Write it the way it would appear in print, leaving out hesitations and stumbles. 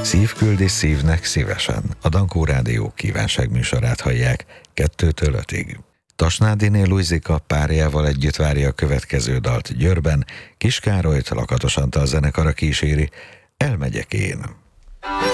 Szívküldi szívnek szívesen. A Dankó Rádió kívánságműsorát hallják 2-től 5-ig. Tasnádiné Lujzika párjával együtt várja a következő dalt Győrben, Kis Károlyt Lakatos Antal zenekara kíséri, Elmegyek én.